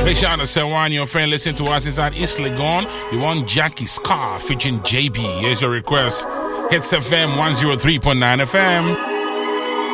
Big shout out to Sewan, your friend. Listen to us inside East Legon. You want Jackie's Car featuring JB. Here's your request. Hits FM 103.9 FM.